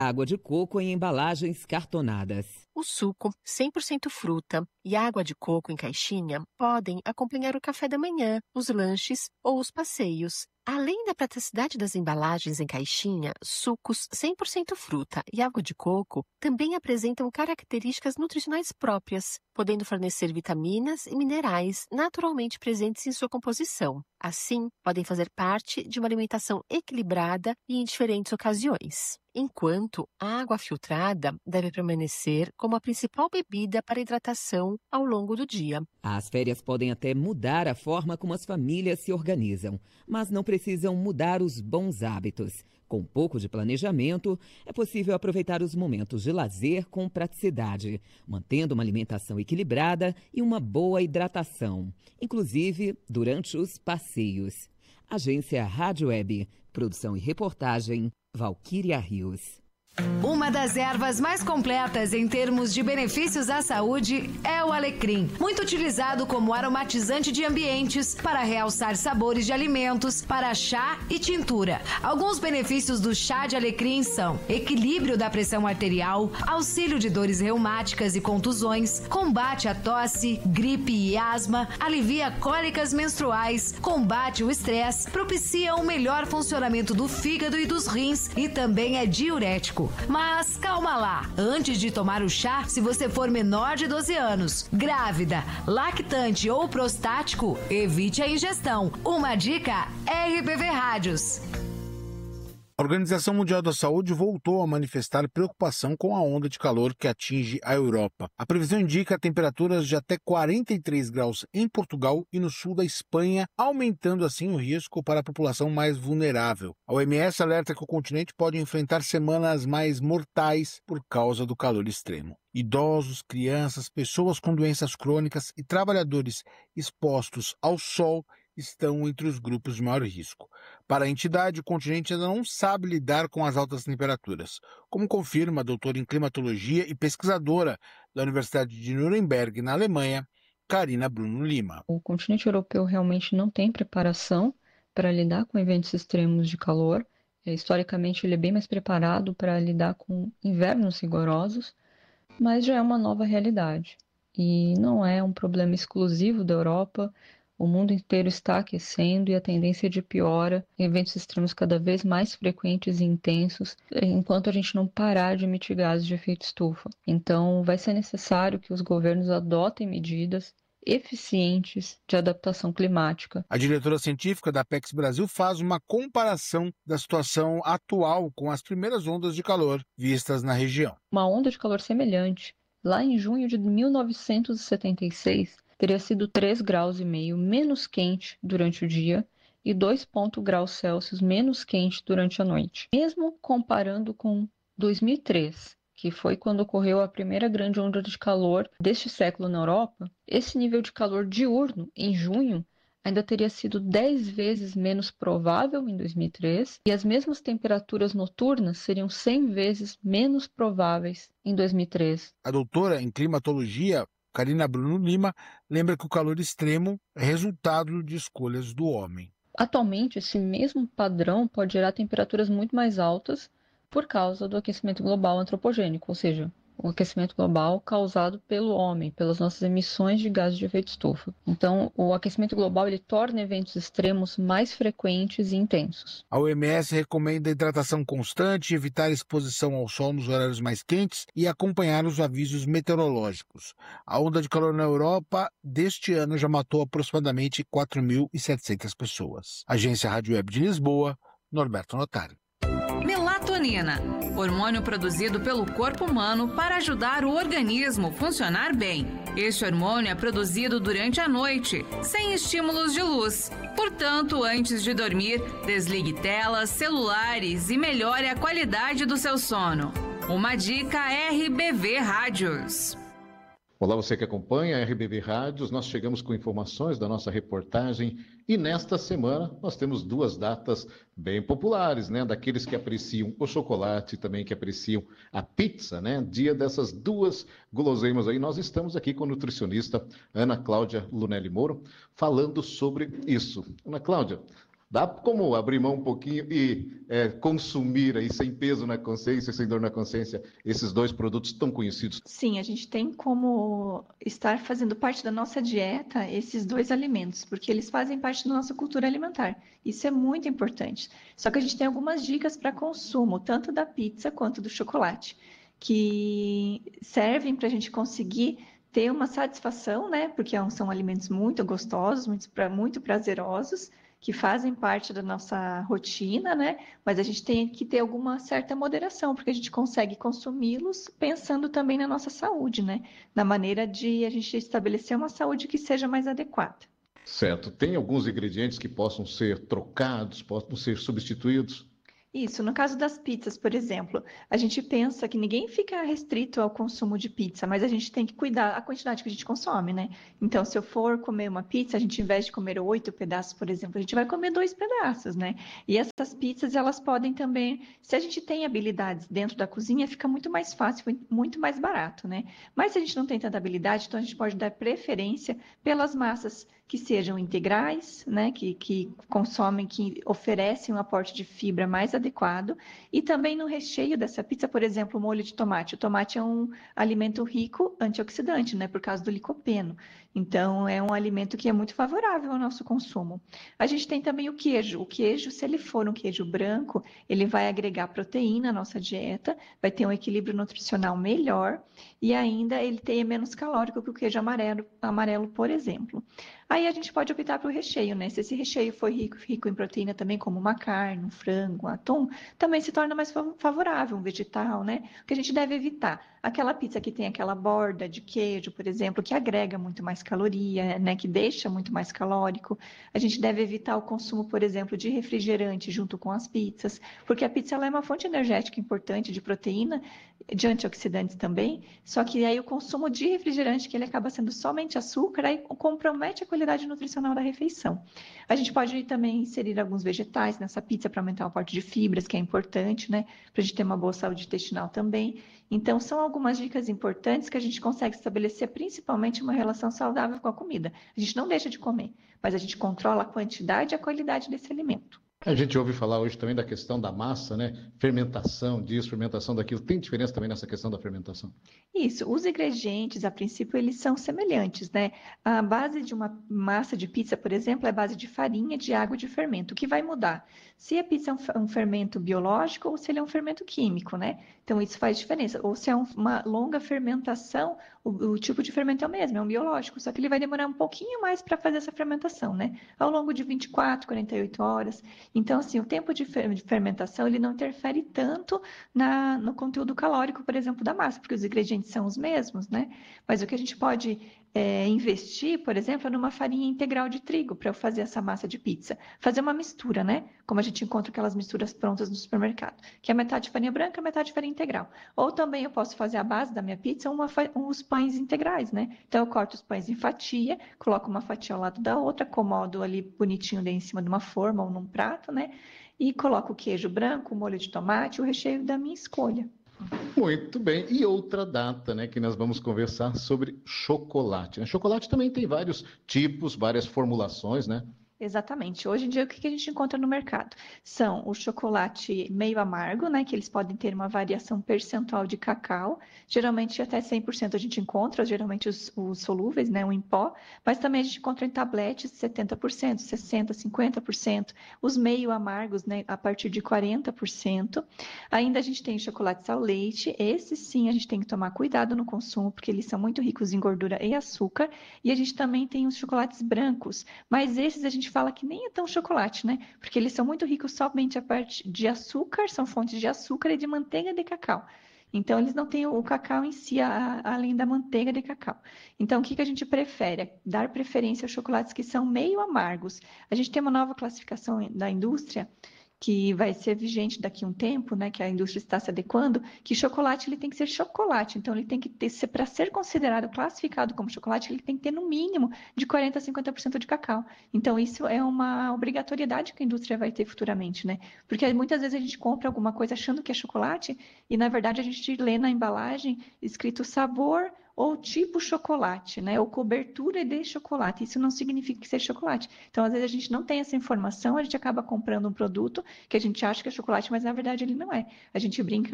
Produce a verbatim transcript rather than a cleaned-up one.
Água de coco em embalagens cartonadas. O suco, cem por cento fruta, e a água de coco em caixinha podem acompanhar o café da manhã, os lanches ou os passeios. Além da praticidade das embalagens em caixinha, sucos cem por cento fruta e água de coco também apresentam características nutricionais próprias, podendo fornecer vitaminas e minerais naturalmente presentes em sua composição. Assim, podem fazer parte de uma alimentação equilibrada e em diferentes ocasiões. Enquanto a água filtrada deve permanecer como a principal bebida para hidratação ao longo do dia. As férias podem até mudar a forma como as famílias se organizam, mas não precisam mudar os bons hábitos. Com um pouco de planejamento, é possível aproveitar os momentos de lazer com praticidade, mantendo uma alimentação equilibrada e uma boa hidratação, inclusive durante os passeios. Agência Rádio Web, produção e reportagem, Valquíria Rios. Uma das ervas mais completas em termos de benefícios à saúde é o alecrim, muito utilizado como aromatizante de ambientes, para realçar sabores de alimentos, para chá e tintura. Alguns benefícios do chá de alecrim são equilíbrio da pressão arterial, auxílio de dores reumáticas e contusões, combate à tosse, gripe e asma, alivia cólicas menstruais, combate o estresse, propicia um melhor funcionamento do fígado e dos rins e também é diurético. Mas calma lá, antes de tomar o chá, se você for menor de doze anos, grávida, lactante ou prostático, evite a ingestão. Uma dica R B V Rádios. A Organização Mundial da Saúde voltou a manifestar preocupação com a onda de calor que atinge a Europa. A previsão indica temperaturas de até quarenta e três graus em Portugal e no sul da Espanha, aumentando assim o risco para a população mais vulnerável. A O M S alerta que o continente pode enfrentar semanas mais mortais por causa do calor extremo. Idosos, crianças, pessoas com doenças crônicas e trabalhadores expostos ao sol estão entre os grupos de maior risco. Para a entidade, o continente ainda não sabe lidar com as altas temperaturas, como confirma a doutora em climatologia e pesquisadora da Universidade de Nuremberg, na Alemanha, Carina Bruno Lima. O continente europeu realmente não tem preparação para lidar com eventos extremos de calor. Historicamente, ele é bem mais preparado para lidar com invernos rigorosos, mas já é uma nova realidade. E não é um problema exclusivo da Europa. O mundo inteiro está aquecendo e a tendência de piora, eventos extremos cada vez mais frequentes e intensos, enquanto a gente não parar de emitir gases de efeito estufa. Então, vai ser necessário que os governos adotem medidas eficientes de adaptação climática. A diretora científica da Apex Brasil faz uma comparação da situação atual com as primeiras ondas de calor vistas na região. Uma onda de calor semelhante, lá em junho de mil novecentos e setenta e seis, teria sido três graus e meio menos quente durante o dia e dois graus Celsius menos quente durante a noite. Mesmo comparando com dois mil e três, que foi quando ocorreu a primeira grande onda de calor deste século na Europa, esse nível de calor diurno em junho ainda teria sido dez vezes menos provável em dois mil e três e as mesmas temperaturas noturnas seriam cem vezes menos prováveis em dois mil e três. A doutora em climatologia Carina Bruno Lima lembra que o calor extremo é resultado de escolhas do homem. Atualmente, esse mesmo padrão pode gerar temperaturas muito mais altas por causa do aquecimento global antropogênico, ou seja, o aquecimento global causado pelo homem, pelas nossas emissões de gases de efeito estufa. Então, o aquecimento global ele torna eventos extremos mais frequentes e intensos. A O M S recomenda hidratação constante, evitar exposição ao sol nos horários mais quentes e acompanhar os avisos meteorológicos. A onda de calor na Europa deste ano já matou aproximadamente quatro mil e setecentas pessoas. Agência Rádio Web de Lisboa, Norberto Notari. Melatonina, hormônio produzido pelo corpo humano para ajudar o organismo a funcionar bem. Este hormônio é produzido durante a noite, sem estímulos de luz. Portanto, antes de dormir, desligue telas, celulares e melhore a qualidade do seu sono. Uma dica R B V Rádios. Olá, você que acompanha a R B V Rádios, nós chegamos com informações da nossa reportagem e nesta semana nós temos duas datas bem populares, né? Daqueles que apreciam o chocolate e também que apreciam a pizza, né? Dia dessas duas guloseimas aí. Nós estamos aqui com a nutricionista Ana Cláudia Lunelli Moro falando sobre isso. Ana Cláudia, Dá como abrir mão um pouquinho e é, consumir aí sem peso na consciência, sem dor na consciência, esses dois produtos tão conhecidos? Sim, a gente tem como estar fazendo parte da nossa dieta esses dois alimentos, porque eles fazem parte da nossa cultura alimentar. Isso é muito importante. Só que a gente tem algumas dicas para consumo, tanto da pizza quanto do chocolate, que servem para a gente conseguir ter uma satisfação, né? Porque são alimentos muito gostosos, muito, muito prazerosos, que fazem parte da nossa rotina, né? Mas a gente tem que ter alguma certa moderação, porque a gente consegue consumi-los pensando também na nossa saúde, né? Na maneira de a gente estabelecer uma saúde que seja mais adequada. Certo. Tem alguns ingredientes que possam ser trocados, possam ser substituídos? Isso, no caso das pizzas, por exemplo, a gente pensa que ninguém fica restrito ao consumo de pizza, mas a gente tem que cuidar a quantidade que a gente consome, né? Então, se eu for comer uma pizza, a gente, ao invés de comer oito pedaços, por exemplo, a gente vai comer dois pedaços, né? E essas pizzas, elas podem também, se a gente tem habilidades dentro da cozinha, fica muito mais fácil, muito mais barato, né? Mas se a gente não tem tanta habilidade, então a gente pode dar preferência pelas massas que sejam integrais, né, que, que consomem, que oferecem um aporte de fibra mais adequado, e também no recheio dessa pizza, por exemplo, o molho de tomate. O tomate é um alimento rico antioxidante, né, por causa do licopeno. Então, é um alimento que é muito favorável ao nosso consumo. A gente tem também o queijo. O queijo, se ele for um queijo branco, ele vai agregar proteína à nossa dieta, vai ter um equilíbrio nutricional melhor, e ainda ele tem menos calórico que o queijo amarelo, amarelo, por exemplo. Aí a gente pode optar para o recheio, né? Se esse recheio for rico, rico em proteína também, como uma carne, um frango, um atum, também se torna mais favorável, um vegetal, né? O que a gente deve evitar? Aquela pizza que tem aquela borda de queijo, por exemplo, que agrega muito mais caloria, né? Que deixa muito mais calórico. A gente deve evitar o consumo, por exemplo, de refrigerante junto com as pizzas, porque a pizza ela é uma fonte energética importante de proteína, de antioxidantes também, só que aí o consumo de refrigerante, que ele acaba sendo somente açúcar, aí compromete a qualidade nutricional da refeição. A gente pode também inserir alguns vegetais nessa pizza para aumentar o aporte de fibras, que é importante, né? Para a gente ter uma boa saúde intestinal também. Então, são algumas dicas importantes que a gente consegue estabelecer, principalmente uma relação saudável com a comida. A gente não deixa de comer, mas a gente controla a quantidade e a qualidade desse alimento. A gente ouve falar hoje também da questão da massa, né? Fermentação disso, fermentação daquilo. Tem diferença também nessa questão da fermentação? Isso, os ingredientes, a princípio, eles são semelhantes, né? A base de uma massa de pizza, por exemplo, é base de farinha, de água e de fermento. O que vai mudar? Se a pizza é um fermento biológico ou se ele é um fermento químico, né? Então, isso faz diferença. Ou se é uma longa fermentação, o, o tipo de fermento é o mesmo, é um biológico, só que ele vai demorar um pouquinho mais para fazer essa fermentação, né? Ao longo de vinte e quatro, quarenta e oito horas. Então, assim, o tempo de fermentação, ele não interfere tanto na, no conteúdo calórico, por exemplo, da massa, porque os ingredientes são os mesmos, né? Mas o que a gente pode é, investir, por exemplo, é numa farinha integral de trigo para eu fazer essa massa de pizza. Fazer uma mistura, né? Como a gente encontra aquelas misturas prontas no supermercado, que é metade farinha branca, metade farinha integral. Ou também eu posso fazer a base da minha pizza uma, uns pães integrais, né? Então eu corto os pães em fatia, coloco uma fatia ao lado da outra, acomodo ali bonitinho em cima de uma forma ou num prato, né? E coloco o queijo branco, o molho de tomate, o recheio da minha escolha. Muito bem. E outra data, né, que nós vamos conversar sobre chocolate, né? Chocolate também tem vários tipos, várias formulações, né? Exatamente. Hoje em dia, o que a gente encontra no mercado? São o chocolate meio amargo, né? Que eles podem ter uma variação percentual de cacau. Geralmente até cem por cento a gente encontra, geralmente os, os solúveis, né? O em pó. Mas também a gente encontra em tabletes setenta por cento, sessenta por cento, cinquenta por cento. Os meio amargos, né? A partir de quarenta por cento. Ainda a gente tem chocolates ao leite. Esses sim a gente tem que tomar cuidado no consumo, porque eles são muito ricos em gordura e açúcar. E a gente também tem os chocolates brancos. Mas esses a gente fala que nem é tão chocolate, né? Porque eles são muito ricos somente a parte de açúcar, são fontes de açúcar e de manteiga de cacau. Então, eles não têm o cacau em si, a, a, além da manteiga de cacau. Então, o que, que a gente prefere? Dar preferência aos chocolates que são meio amargos. A gente tem uma nova classificação da indústria, que vai ser vigente daqui a um tempo, né, que a indústria está se adequando, que chocolate ele tem que ser chocolate, então ele tem que ter, para ser considerado, classificado como chocolate, ele tem que ter no mínimo de quarenta a cinquenta por cento de cacau. Então isso é uma obrigatoriedade que a indústria vai ter futuramente, né? Porque muitas vezes a gente compra alguma coisa achando que é chocolate e na verdade a gente lê na embalagem escrito sabor ou tipo chocolate, né? Ou cobertura de chocolate. Isso não significa que seja chocolate. Então, às vezes, a gente não tem essa informação, a gente acaba comprando um produto que a gente acha que é chocolate, mas na verdade ele não é. A gente brinca